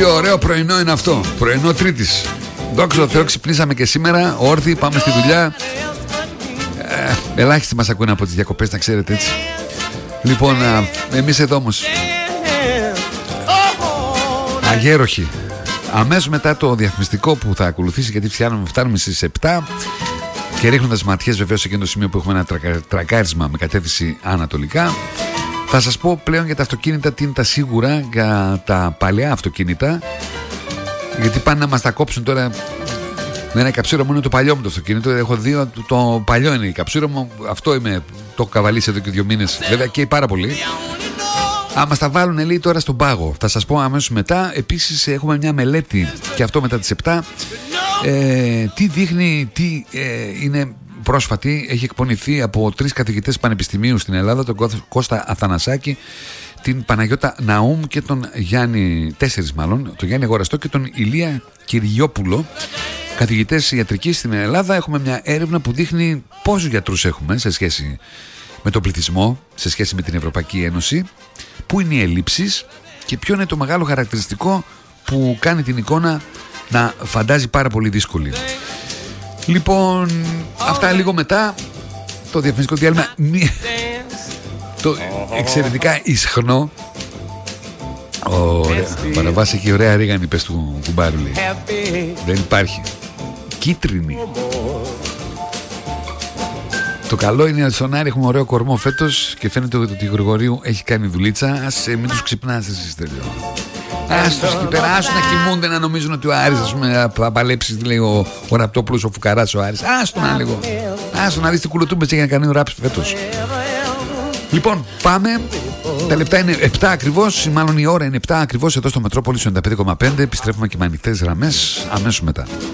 Τι ωραίο πρωινό είναι αυτό. Πρωινό Τρίτης. Δόξα τω Θεώ, ξυπνήσαμε και σήμερα. Όρθιοι, πάμε στη δουλειά. Ελάχιστοι μας ακούνε από τις διακοπές, να ξέρετε έτσι. Λοιπόν, εμείς εδώ όμως αγέροχοι. Αμέσως μετά το διαφημιστικό που θα ακολουθήσει, γιατί φτάνουμε στις 7 και ρίχνοντας ματιές βεβαίως σε εκείνο το σημείο που έχουμε ένα τρακάρισμα με κατεύθυνση ανατολικά, θα σας πω πλέον για τα αυτοκίνητα τι είναι τα σίγουρα για τα παλιά αυτοκίνητα, γιατί πάνε να μας τα κόψουν τώρα. Με ένα καψίρωμο είναι το παλιό μου το αυτοκίνητο. Έχω δύο, το παλιό είναι η καψίρωμο. Αυτό το έχω καβαλήσει εδώ και 2 μήνες. Βέβαια καίει πάρα πολύ. Μας τα βάλουν, λέει, τώρα στον πάγο. Θα σας πω αμέσως μετά. Επίσης έχουμε μια μελέτη, και αυτό μετά τις 7. Τι δείχνει, τι είναι πρόσφατη. Έχει εκπονηθεί από 3 καθηγητές πανεπιστημίου στην Ελλάδα, τον Κώστα Αθανασάκη, την Παναγιώτα Ναούμ και τον Γιάννη, 4 μάλλον, τον Γιάννη Αγοραστό και τον Ηλία Κυριόπουλο, καθηγητές ιατρικής στην Ελλάδα. Έχουμε μια έρευνα που δείχνει πόσους γιατρούς έχουμε σε σχέση με τον πληθυσμό, σε σχέση με την Ευρωπαϊκή Ένωση, πού είναι οι ελλείψεις και ποιο είναι το μεγάλο χαρακτηριστικό που κάνει την εικόνα να φαντάζει πάρα πολύ δύσκολη. Λοιπόν, αυτά λίγο μετά το διαφημιστικό διάλειμμα. Το εξαιρετικά ισχνό. Ωραία. Παραβάσει και ωραία ρίγανη, πες του κουμπάρου, λέει. Δεν υπάρχει. Κίτρινη. Το καλό είναι ότι στον Άρη έχουμε ωραίο κορμό φέτος και φαίνεται ότι ο Γρηγορίου έχει κάνει δουλίτσα. Ας μην τους ξυπνάς εσείς, τελειώ. Ας τους εκεί πέρα, ας να κοιμούνται, να νομίζουν ότι ο Άρης, ας πούμε, θα παλέψει, λέει ο Ραπτόπουλος, ο Φουκαράς ο Άρης. Ας τον λίγο. Ας τον να δεις τι κουλοτούμπες έχει να κάνει ο Ράπς φέτος. Λοιπόν, πάμε. Τα λεπτά είναι 7 ακριβώς, μάλλον η ώρα είναι 7 ακριβώς εδώ στο Μετρόπολη 95,5. Επιστρέφουμε και με ανοιχτές γραμμές αμέσως μετά.